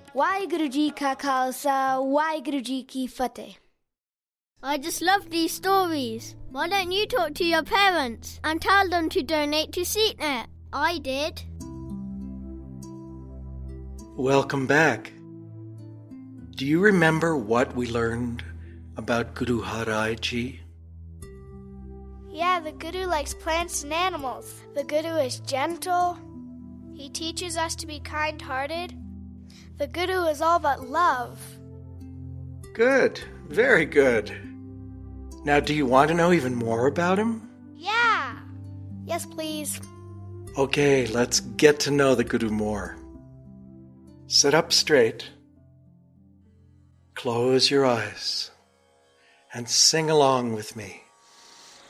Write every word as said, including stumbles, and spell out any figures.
Waheguru Ji Ka Khalsa, Waheguru Ji Ki Fateh. I just love these stories. Why don't you talk to your parents and tell them to donate to SeatNet? I did. Welcome back. Do you remember what we learned about Guru Har Ji? Yeah, the Guru likes plants and animals. The Guru is gentle. He teaches us to be kind-hearted. The Guru is all about love. Good. Very good. Now, do you want to know even more about him? Yeah. Yes, please. Okay, let's get to know the Guru more. Sit up straight. Close your eyes and sing along with me.